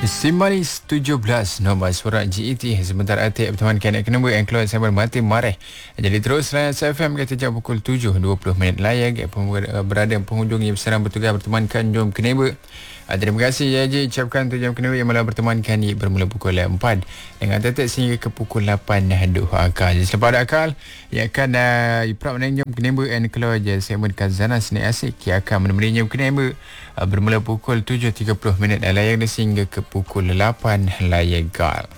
Simalis 17 nombor suara GET sebentar hati bertemankan nak nombor yang keluar sambil mati marah. Jadi terus Layan SFM kata jam pukul 7.20 layak berada penghujung yang berserang bertugas bertemankan jom keneba. Terima kasih ya Haji ucapkan tu jam keneba yang malah bertemankan ni bermula pukul 4 dengan tetap sehingga ke pukul 8 duh akal. Jadi selepas ada akal ia akan iprap menang jom keneba and keluar je segmen Kazana Seni Asik yang akan menemani jom keneba bermula pukul 7.30 layak sehingga ke pukul 8 layak.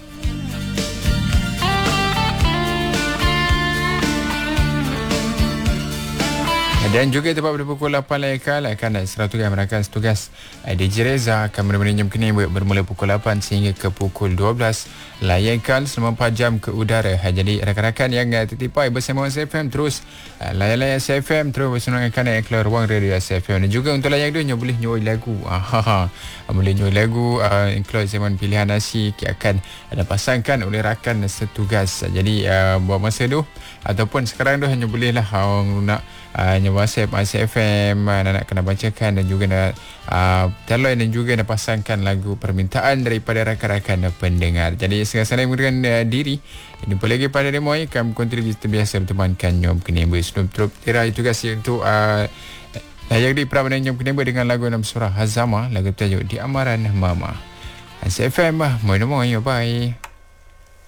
Dan juga tepat pada pukul 8 layak akan seratugas merakan tugas DJ Reza akan menemani jam kini bermula pukul 8 sehingga ke pukul 12 layak selama 4 jam ke udara. Jadi rakan-rakan yang tertipai bersama SFM terus layak SFM terus bersenangkan yang keluar ruang radio SFM. Dan juga untuk layak tu boleh nyoi lagu. Boleh nyoi lagu keluar zaman pilihan nasi akan pasangkan oleh rakan setugas. Jadi buat masa tu ataupun sekarang tu hanya bolehlah nak WhatsApp SFM nak kena bacakan dan juga nak telefon dan juga nak pasangkan lagu permintaan daripada rakan-rakan pendengar. Jadi segala mengundurkan diri jumpa lagi pada demo kami kontribusi terbiasa bertemankan Nyom Keneba sebelum terus tirai tugas untuk layak di Prabanan Nyom Keneba dengan lagu enam surah Hazama lagu tajuk Di Amaran Mama. SFM moy bye.